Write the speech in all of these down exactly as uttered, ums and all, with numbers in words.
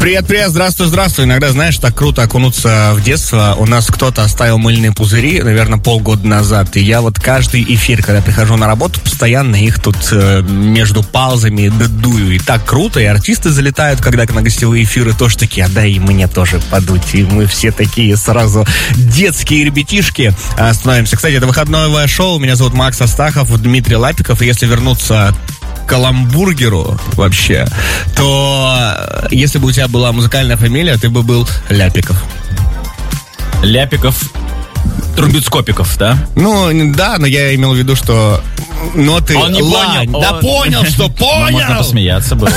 Привет, привет, здравствуй, здравствуй. Иногда, знаешь, так круто окунуться в детство. У нас кто-то оставил мыльные пузыри, наверное, полгода назад. И я вот каждый эфир, когда прихожу на работу, постоянно их тут э, между паузами дую. И так круто, и артисты залетают, когда на гостевые эфиры тоже такие, а дай и мне тоже подуть. И мы все такие сразу детские ребятишки э, становимся. Кстати, это выходное шоу. Меня зовут Макс Астахов, Дмитрий Лапиков. И если вернуться к каламбургеру вообще, то если бы у тебя была музыкальная фамилия, ты бы был Ляпиков. Ляпиков, Трубецкопиков, да? Ну, да, но я имел в виду, что ноты... Он не ла... понял. Да он... понял, что понял! Можно посмеяться было.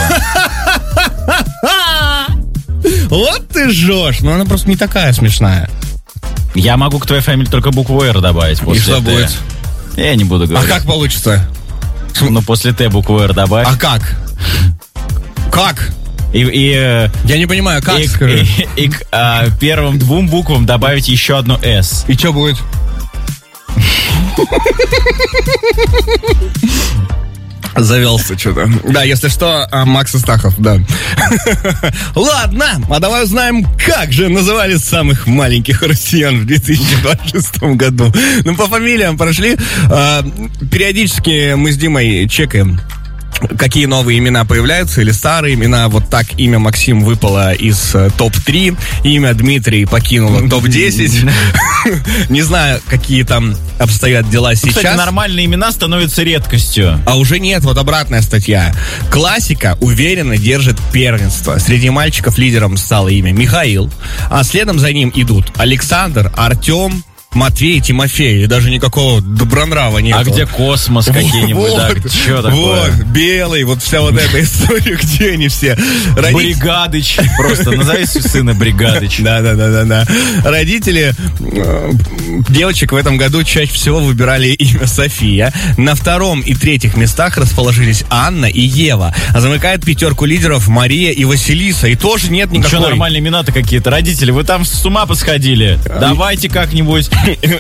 Вот ты жжешь, но она просто не такая смешная. Я могу к твоей фамилии только букву «Р» добавить. И что будет? Я не буду говорить. А как получится? Ну, после «Т» букву «Р» добавь. А как? Как? И, и, Я не понимаю, как, и, скажи. И, и, и к а, первым двум буквам добавить еще одно «С». И что будет? Завелся что-то. Да, если что, Макс Астахов, да. Ладно, а давай узнаем, как же называли самых маленьких россиян в две тысячи двадцать шестом году. Ну, по фамилиям прошли. Периодически мы с Димой чекаем, какие новые имена появляются или старые имена. Вот так имя Максим выпало из э, топ три. Имя Дмитрий покинуло топ десять. Не знаю, какие там обстоят дела сейчас. Кстати, нормальные имена становятся редкостью. А уже нет, вот обратная статья. Классика уверенно держит первенство. Среди мальчиков лидером стало имя Михаил, а следом за ним идут Александр, Артем, Матвей, Тимофей, и даже никакого добронрава нет. А где Космос какие-нибудь, вот, да? Что такое? Вот, Белый, вот вся вот эта история, где они все. Родители... Бригадыч, просто назови сына Бригадыч. Да-да-да-да-да. Родители э, девочек в этом году чаще всего выбирали имя София. На втором и третьих местах расположились Анна и Ева. А замыкает пятерку лидеров Мария и Василиса. И тоже нет никакой... Что нормальные имена-то какие-то? Родители, вы там с ума посходили. Давайте как-нибудь...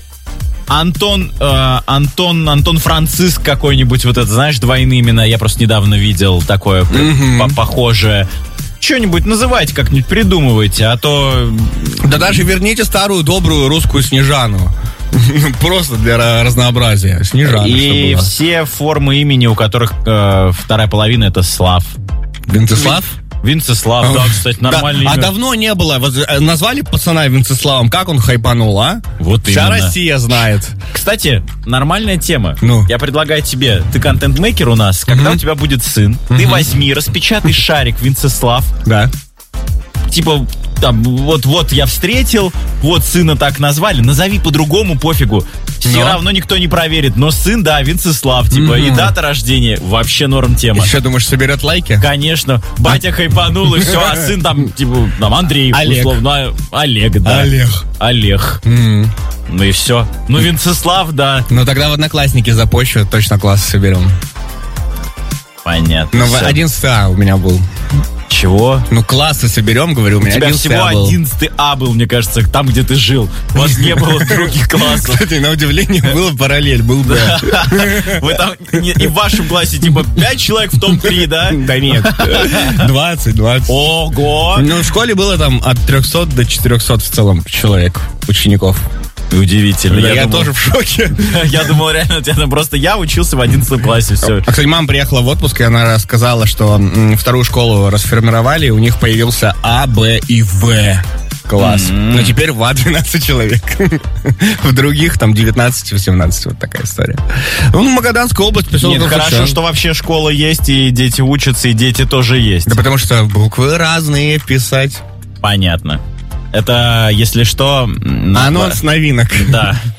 Антон, э, Антон, Антон Франциск какой-нибудь, вот это, знаешь, двойные имена, я просто недавно видел такое mm-hmm. похожее. Что-нибудь называйте, как-нибудь придумывайте, а то... Да даже верните старую добрую русскую Снежану. Просто для разнообразия. Снежана. И все формы имени, у которых э, вторая половина, это Слав. Венцеслав? Венцеслав, да, кстати, нормальный да. имя. А давно не было. Вот, назвали пацана Венцеславом, как он хайпанул, а? Вот Вся именно. Россия знает. Кстати, нормальная тема. Ну. Я предлагаю тебе, ты контент-мейкер у нас, когда uh-huh. у тебя будет сын, uh-huh. ты возьми, распечатай шарик Венцеслав. Да. Типа, там, вот-вот я встретил, вот сына так назвали, назови по-другому, пофигу. Все но. равно никто не проверит. Но сын, да, Венцеслав, типа, mm-hmm. и дата рождения, вообще норм тема. И что, думаешь, соберет лайки? Конечно. Батя а... хайпанул, и все, а сын там, типа, там, Андрей, Олег. условно. Олег, да. Олег. Олег. Mm-hmm. Ну и все. Ну, Венцеслав, да. Ну, тогда в Одноклассники запущу, точно класс соберем. Понятно. Ну, одиннадцатый А у меня был. Чего? Ну, классы соберем, говорю, у меня у тебя всего одиннадцатый А был, мне кажется, там, где ты жил. У вас не было других классов. Кстати, на удивление, было параллель, был Б. Вы там, и в вашем классе, типа, пять человек в том три, да? Да нет, двадцать, двадцать. Ого! Ну, в школе было там от трехсот до четырехсот в целом человек, учеников. Удивительно. Да, я, я думал, тоже в шоке. Я думал, реально, у тебя там просто я учился в одиннадцатом классе, все. А, кстати, мама приехала в отпуск, и она рассказала, что м, вторую школу расформировали, и у них появился А, Б и В класс. Mm-hmm. Но теперь в А двенадцать человек. В других там девятнадцать-восемнадцать. Вот такая история. Ну, Магаданская область, поселок. Нет, хорошо, что вообще школа есть, и дети учатся, и дети тоже есть. Да потому что буквы разные писать. Понятно. Это, если что... Анонс новинок. Да.